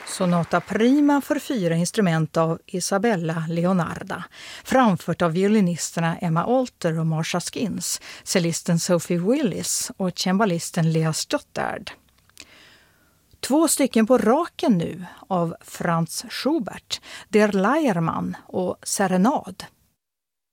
Sonata prima för 4 instrument av Isabella Leonarda, framfört av violinisterna Emma Alter och Marsha Skins, cellisten Sophie Willis och cembalisten Lea Stottard. 2 stycken på raken nu av Franz Schubert, Der Leiermann och Serenad,